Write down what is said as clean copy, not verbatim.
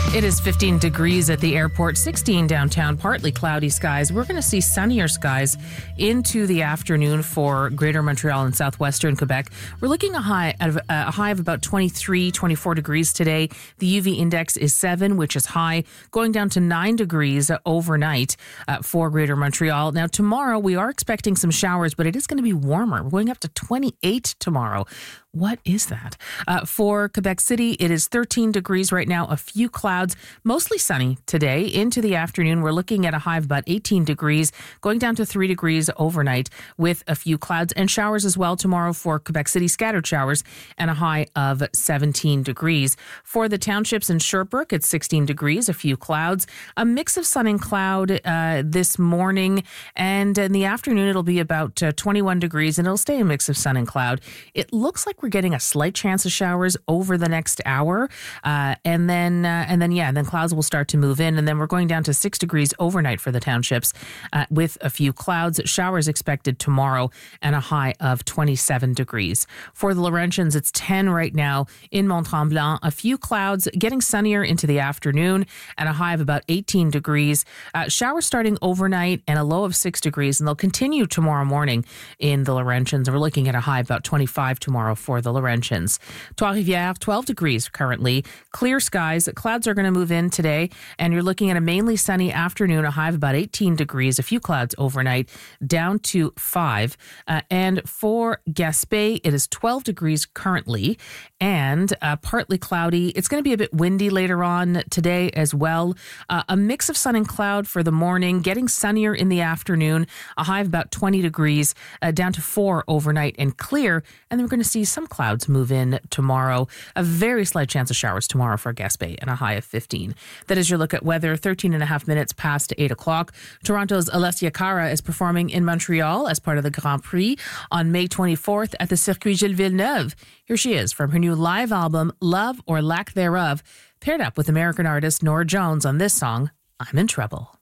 It is 15 degrees at the airport, 16 downtown, partly cloudy skies. We're going to see sunnier skies into the afternoon for Greater Montreal and southwestern Quebec. We're looking a high of about 23, 24 degrees today. The UV index is 7, which is high, going down to 9 degrees overnight for Greater Montreal. Now, tomorrow we are expecting some showers, but it is going to be warmer. We're going up to 28 tomorrow. What is that? For Quebec City, it is 13 degrees right now, a few clouds, mostly sunny today. Into the afternoon, we're looking at a high of about 18 degrees, going down to 3 degrees overnight with a few clouds and showers as well tomorrow for Quebec City, scattered showers, and a high of 17 degrees. For the townships in Sherbrooke, it's 16 degrees, a few clouds, a mix of sun and cloud this morning, and in the afternoon, it'll be about 21 degrees, and it'll stay a mix of sun and cloud. It looks like we're getting a slight chance of showers over the next hour. And then clouds will start to move in. And then we're going down to 6 degrees overnight for the townships with a few clouds. Showers expected tomorrow and a high of 27 degrees. For the Laurentians, it's 10 right now in Mont-Tremblant. A few clouds, getting sunnier into the afternoon and a high of about 18 degrees. Showers starting overnight and a low of 6 degrees. And they'll continue tomorrow morning in the Laurentians. We're looking at a high of about 25 tomorrow for the Laurentians. Trois-Rivières, 12 degrees currently. Clear skies. Clouds are going to move in today, and you're looking at a mainly sunny afternoon, a high of about 18 degrees, a few clouds overnight, down to 5. And for Gaspé, it is 12 degrees currently, and partly cloudy. It's going to be a bit windy later on today as well. A mix of sun and cloud for the morning, getting sunnier in the afternoon, a high of about 20 degrees, down to 4 overnight and clear. And then we're going to see some clouds move in tomorrow. A very slight chance of showers tomorrow for Gaspé and a high of 15. That is your look at weather, 13 and a half minutes past 8 o'clock. Toronto's Alessia Cara is performing in Montreal as part of the Grand Prix on May 24th at the Circuit Gilles Villeneuve. Here she is from her new live album, Love or Lack Thereof, paired up with American artist Norah Jones on this song, I'm in Trouble.